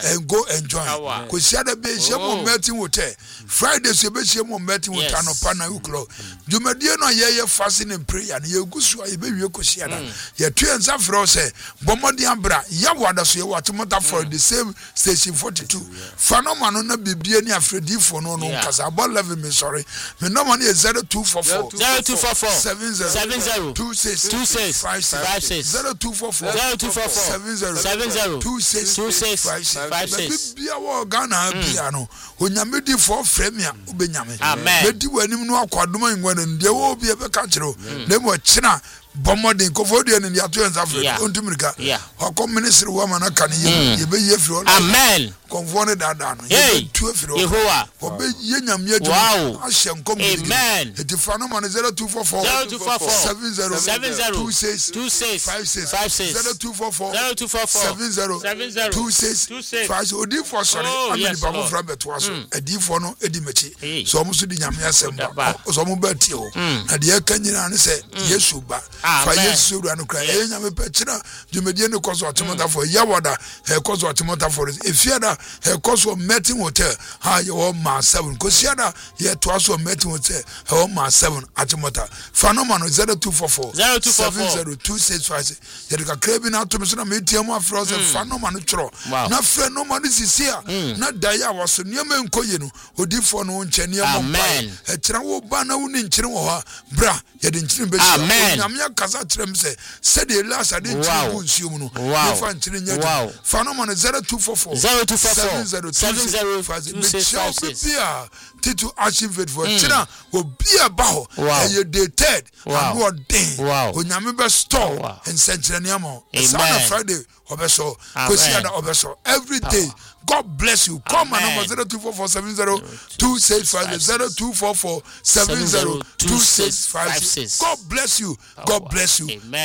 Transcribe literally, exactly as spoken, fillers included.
and go enjoy. Kosiada be shemo meeting hotel. Friday so be shemo meeting hotel no pana uklo. Dwumadie no ye fasting and prayer na ye gusu ye be wie kosiada. Ye tu ensa fro se bomodi abra ya wada so ye watomota for the same station forty-two. Fanoma no na bibie ni afredifo no no kasa about level me sorry. Me no money is zero two four four zero two four four seven zero two six two six five six zero two four four zero two four four seven zero seven zero two six two six five six. Bia wo Ghana bia no onyame di for frame ya obenyame. Amen. Bedi wanim no akwadoma ngwa no de wo bia be ka kire o na mo kina bomodin kofodi en ya to enza frame ontumrika akọ ministry wo ma na kan ye ye be ye free all. Amen. Konfone dada no ye tu free Yehowa obe ye nyame adu ahye nkom. Amen. Etifra no man zero two four four seven zero two six five six zero two four four seven zero two six five six odi for sorry amini babo fra beto aso edi for no edi mechi so omo so di nyame asemba so omo ba tie o na de akanyina ne se Yesu ba fa Yesu ru anu kra e nyame pe kira dwumedie ne koso atemota for yawada e koso atemota for efiada e koso meeting hotel ha ye o ma seven kosiada ye to aso meeting hotel e o ma seven atemota phenomenon zero two four four seven zero two six five six ye ka krebi na to me so na metie mo afro se phenomenon tro na fre no man sisia na daya waso niam enkoye no odifo no nche niam mpa e kira wo ba na wo ni nchire wo ha bra ye de nchire be shi nyam ya kasa trem se se de last ade nchire bu nsuo mu no ye fa nchire nya phenomenon zero two four four seven zero five six bia titu achieve for china obia ba ho e dey third and what day onyame be store and century niam Sunday Friday obeso kosiada obeso every day. God bless you. Call my number zero two four four seven zero two six five zero two four four seven zero two six five six. God bless you. God bless you.